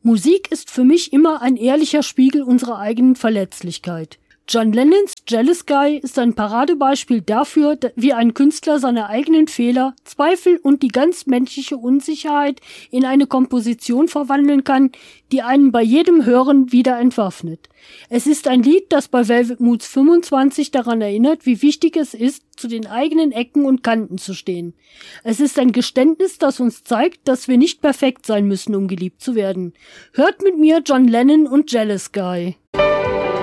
Musik ist für mich immer ein ehrlicher Spiegel unserer eigenen Verletzlichkeit. John Lennons Jealous Guy ist ein Paradebeispiel dafür, wie ein Künstler seine eigenen Fehler, Zweifel und die ganz menschliche Unsicherheit in eine Komposition verwandeln kann, die einen bei jedem Hören wieder entwaffnet. Es ist ein Lied, das bei Velvet Moods 25 daran erinnert, wie wichtig es ist, zu den eigenen Ecken und Kanten zu stehen. Es ist ein Geständnis, das uns zeigt, dass wir nicht perfekt sein müssen, um geliebt zu werden. Hört mit mir John Lennon und Jealous Guy.